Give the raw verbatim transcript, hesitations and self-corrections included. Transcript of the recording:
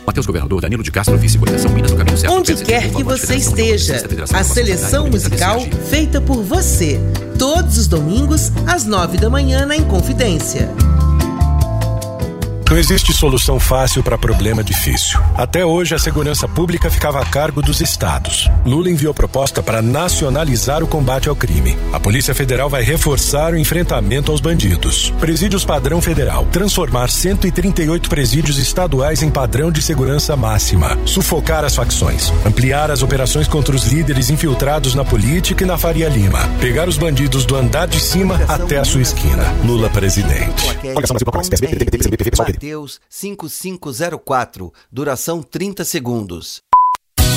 Matheus Governador, Danilo de Castro, vice coordenação Minas no caminho certo. Onde quer que você esteja, a seleção musical feita por você. Todos os domingos, às nove da manhã, na Inconfidência. Não existe solução fácil para problema difícil. Até hoje, a segurança pública ficava a cargo dos estados. Lula enviou proposta para nacionalizar o combate ao crime. A Polícia Federal vai reforçar o enfrentamento aos bandidos. Presídios padrão federal. Transformar cento e trinta e oito presídios estaduais em padrão de segurança máxima. Sufocar as facções. Ampliar as operações contra os líderes infiltrados na política e na Faria Lima. Pegar os bandidos do andar de cima até a sua esquina. Lula presidente. Mateus cinco cinco zero quatro, duração trinta segundos.